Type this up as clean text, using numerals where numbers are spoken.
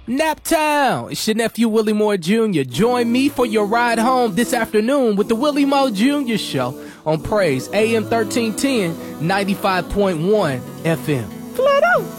Naptown, it's your nephew Willie Moore Jr. Join me for your ride home this afternoon with the Willie Moore Jr. Show on Praise AM 1310, 95.1 FM. Flat out.